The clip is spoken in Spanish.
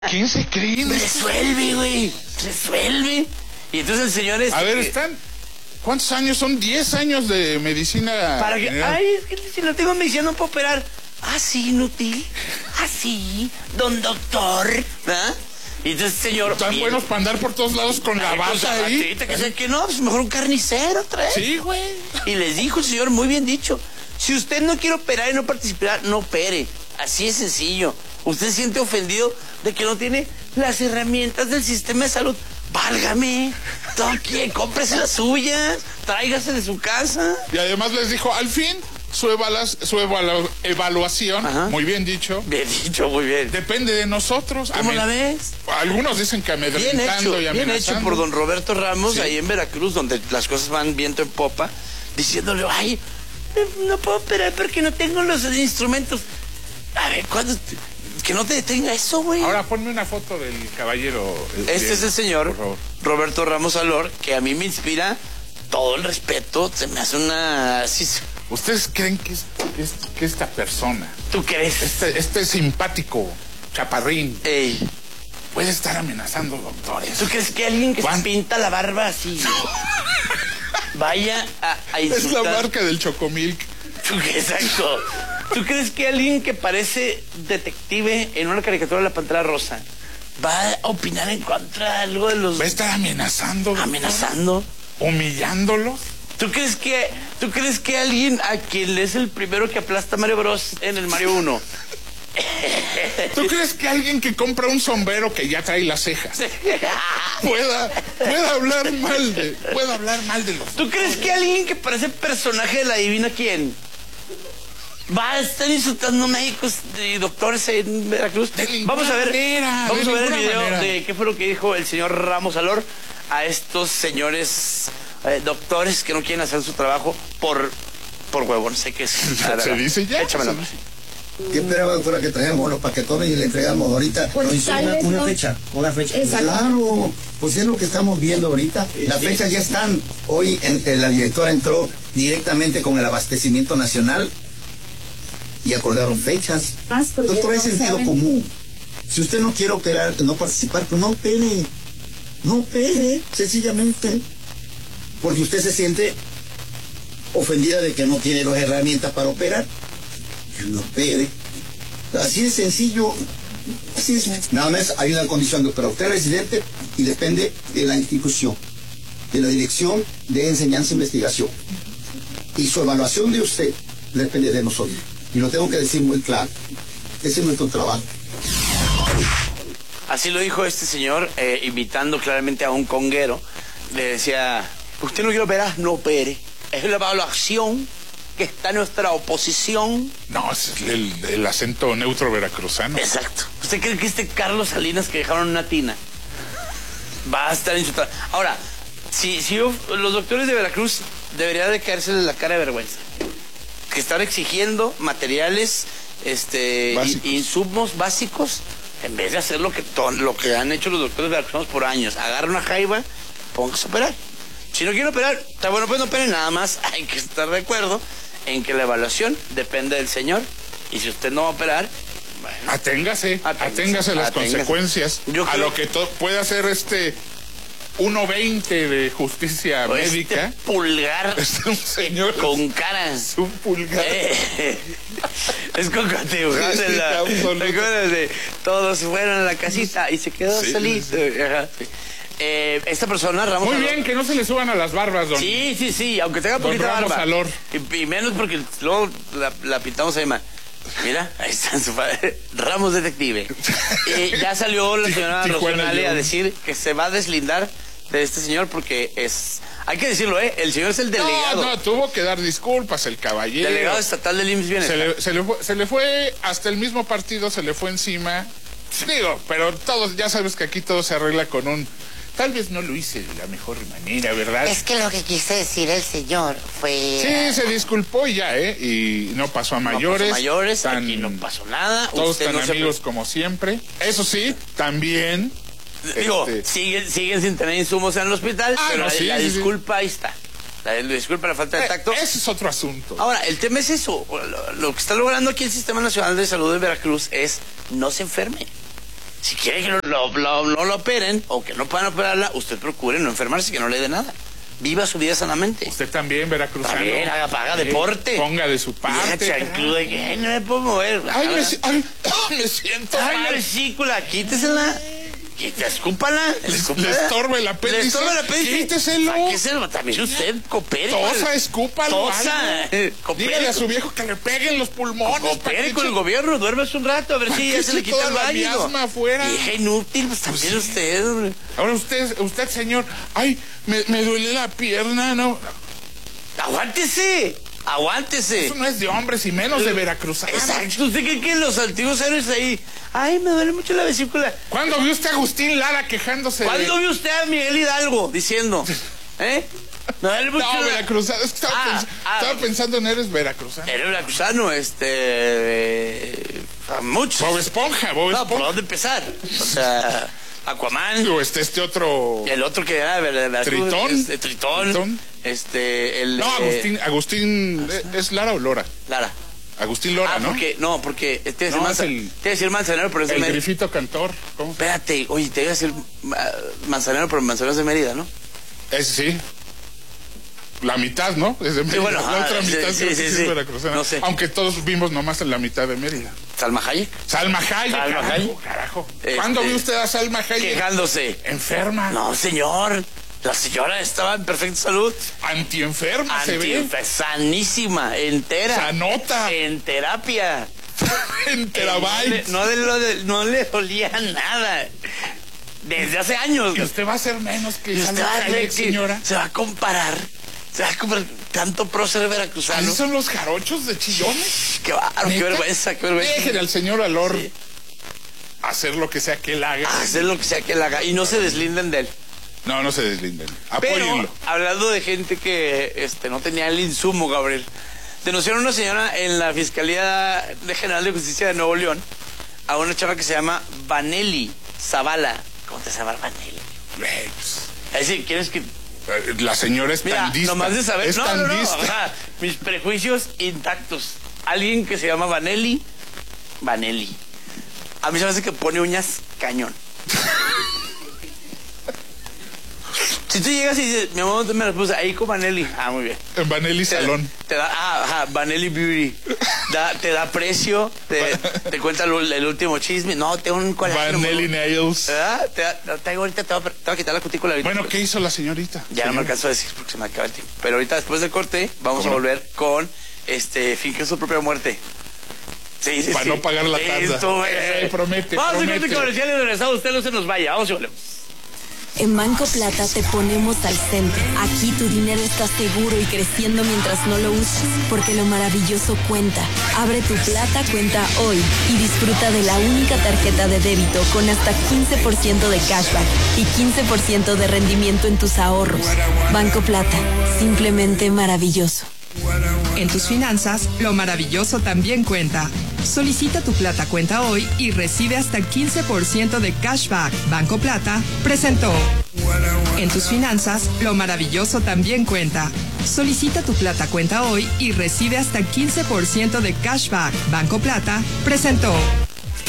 ¿Quién se cree? Resuelve, güey. Resuelve. Y entonces el señor A ver, están... ¿Cuántos años son? 10 años de medicina. Para que... general. Ay, es que si no tengo medicina no puedo operar. Ah, sí, inútil. Ah, sí, don doctor. ¿Ah? Y entonces, señor... Están bien. buenos para andar por todos lados con la bata ahí. Que no, pues mejor un carnicero trae. Sí, güey. Y les dijo el señor, muy bien dicho, si usted no quiere operar y no participar, no opere. Así es sencillo. Usted se siente ofendido de que no tiene las herramientas del sistema de salud. Válgame, toque, cómprese las suyas, tráigase de su casa. Y además les dijo, al fin, su evaluación, Ajá. muy bien dicho, Bien dicho, muy bien. depende de nosotros. ¿Cómo la ves? Algunos dicen que Bien amedrentando hecho, y bien amenazando. hecho por don Roberto Ramos, Sí. ahí en Veracruz, donde las cosas van viento en popa, diciéndole, ay, no puedo operar porque no tengo los instrumentos. A ver, ¿cuándo? Que no te detenga eso, güey. Ahora ponme una foto del caballero. Este es el señor por favor. Roberto Ramos Alor, que a mí me inspira todo el respeto. Se me hace una... ¿Ustedes creen que esta persona, ¿Tú crees? este simpático chaparrín, Ey, puede estar amenazando doctores? ¿tú crees que alguien que se Juan. pinta la barba así vaya a insultar? Es la marca del Chocomilk. Exacto. ¿Tú crees que alguien que parece detective en una caricatura de la Pantera Rosa va a opinar en contra de algo de los... Va a estar amenazando. amenazando? Humillándolos. ¿Tú crees que alguien a quien es el primero que aplasta a Mario Bros en el Mario 1? ¿Tú crees que alguien que compra un sombrero que ya trae las cejas pueda hablar mal de los... ¿Tú crees que alguien que parece personaje de la Divina quién va a estar insultando médicos y doctores en Veracruz? Vamos a ver el video de qué fue lo que dijo el señor Ramos Alor a estos señores doctores que no quieren hacer su trabajo por huevo, no sé qué es. Se dice ya. Échamelo. ¿Qué esperaba, doctora, que traigamos los paquetones y le entregamos ahorita? Pues Nos hizo tal vez una no. fecha. Exacto. Claro, pues es lo que estamos viendo ahorita. Las fechas ya están. Hoy la directora entró directamente con el abastecimiento nacional y acordaron fechas. Doctora, es sentido común. Si usted no quiere operar, no participar, pues no opere. No opere, sencillamente. Porque usted se siente ofendida de que no tiene las herramientas para operar. No opere. Así de sencillo. Así es. Nada más hay una condición, pero usted es residente y depende de la institución, de la Dirección de Enseñanza e Investigación. Y su evaluación de usted depende de nosotros. Y lo tengo que decir muy claro. Ese es nuestro trabajo. Así lo dijo este señor, invitando claramente a un conguero. Le decía, usted no quiere operar, no opere. Es la evaluación que está en nuestra oposición. No, es el acento neutro veracruzano. Exacto. ¿Usted cree que este Carlos Salinas que dejaron en una tina va a estar insultado? Ahora, los doctores de Veracruz deberían de caérseles la cara de vergüenza. Que están exigiendo materiales, insumos básicos, en vez de hacer lo que han hecho los doctores veracruzanos por años. Agarra una jaiba, póngase a operar. Si no quiere operar, está bueno, pues no operen, nada más. Hay que estar de acuerdo en que la evaluación depende del señor. Y si usted no va a operar, bueno, aténgase las consecuencias. A lo que puede hacer 1.20 de justicia médica. Este pulgar Un señor con caras. un pulgar. Es como cuando te dibujaste Sí, ¿te acuerdas de todos fueron a la casita y se quedó Sí, solito? sí. Ajá, sí. Esta persona, Ramos Muy Alor. bien, que no se le suban a las barbas, don. Sí, aunque tenga Don poquita Ramos barba. Alor. Y menos porque luego la pintamos ahí mal. Mira, ahí está su padre, Ramos Detective. Ya salió la señora Tijuana Rosonale a Jones. decir que se va a deslindar de este señor porque hay que decirlo, el señor es el delegado. No, tuvo que dar disculpas el caballero. Delegado estatal del IMSS Bienestar. Se le fue, hasta el mismo partido se le fue encima. Digo, pero todos, ya sabes que aquí todo se arregla con un... Tal vez no lo hice de la mejor manera, ¿verdad? Es que lo que quise decir el señor fue... Sí, se disculpó y ya, y no pasó a mayores. No pasó a mayores, aquí no pasó nada. Todos Usted tan no se amigos como siempre. Eso sí, también... Digo, siguen sin tener insumos en el hospital, pero la disculpa ahí está. La disculpa, la falta de tacto. Ese es otro asunto. Ahora, el tema es eso. Lo que está logrando aquí el Sistema Nacional de Salud de Veracruz es no se enferme. Si quiere que no lo operen o que no puedan operarla, usted procure no enfermarse, que no le dé nada. Viva su vida sanamente. Usted también, veracruzano. También haga deporte. Ponga de su parte. Chancluda, que no me puedo mover. Me siento mal. La vesícula, quítesela. Escúpala. Le estorba el apéndice. Quíteselo. Quíteselo. También usted coopere. Tosa, escúpalo. Tosa. Dígale a su viejo que le peguen los pulmones. Coopere con el gobierno. Duérmese un rato a ver si ya se le quita el baño. Afuera. Vieja inútil, pues también usted. Ahora usted, señor. Ay, me duele la pierna, ¿no? Aguántese. Eso no es de hombres y menos de veracruzanos. Exacto. ¿Usted cree que los antiguos héroes ahí? Ay, me duele mucho la vesícula. ¿Cuándo vio usted a Agustín Lara quejándose? ¿Cuándo vio usted a Miguel Hidalgo diciendo? Me duele mucho. No, veracruzano. Es que estaba pensando en eres veracruzano. Eres veracruzano, muchos. Bob Esponja. No, ¿por dónde empezar? O sea, Aquaman. O este otro. El otro que era Tritón. Tritón. Agustín. ¿Es Lara o Lora? Lara. Agustín Lora, ¿no? Porque te voy a decir Manzanero, pero es el Grifito Cantor. ¿Cómo? Espérate, oye, te voy a decir Manzanero, pero Manzanero es de Mérida, ¿no? Ese sí. La mitad, ¿no? Es de Mérida. Sí, bueno, la otra mitad es veracruzana. No sé. Aunque todos vimos nomás en la mitad de Mérida. Salma Hayek. Carajo. ¿Cuándo vio usted a Salma Hayek? Quejándose. Enferma. No, señor. La señora estaba en perfecta salud. Antienferma, se ve. Sanísima, entera. Sanota. En terapia. En terabytes. No le dolía nada. Desde hace años. Y usted va a ser menos que Salma Hayek, señora. Se va a comparar tanto prócer veracruzano. ¿Así son los jarochos de chillones? Qué bárbaro, qué vergüenza. Déjenle al señor Alor hacer lo que sea que él haga. Y no se deslinden de él. No se deslinden. Apóyenlo. Pero, hablando de gente que no tenía el insumo, Gabriel, denunciaron a una señora en la Fiscalía General de Justicia de Nuevo León a una chava que se llama Vanelli Zavala. ¿Cómo te llamas, Vanelli? Es decir, ¿quieres que...? La señora es tandista. Nomás de saber... No. Ajá, mis prejuicios intactos. Alguien que se llama Vanelli. A mí se me hace que pone uñas cañón. Si tú llegas y dices, mi amor, me las puse ahí con Vanelli. Muy bien. En Vanelli Salón. Te da, Vanelli Beauty. Te da precio, te cuenta el último chisme. No, tengo un colágeno. Vanelli Nails. Ahorita te voy a quitar la cutícula. Bueno, ¿qué hizo la señorita? Ya no me alcanzo a decir porque se me acaba el tiempo. Pero ahorita, después del corte, vamos a volver con finge su propia muerte. Sí. Para no pagar la tanda. Promete. Vamos a ir con comercial y regresamos. Usted no se nos vaya. Vamos y volvemos. En Banco Plata te ponemos al centro. Aquí tu dinero está seguro y creciendo mientras no lo usas, porque lo maravilloso cuenta. Abre tu Plata cuenta hoy y disfruta de la única tarjeta de débito con hasta 15% de cashback y 15% de rendimiento en tus ahorros. Banco Plata, simplemente maravilloso. En tus finanzas, lo maravilloso también cuenta. Solicita tu Plata cuenta hoy y recibe hasta 15% de cashback. Banco Plata presentó. En tus finanzas, lo maravilloso también cuenta. Solicita tu Plata cuenta hoy y recibe hasta 15% de cashback. Banco Plata presentó.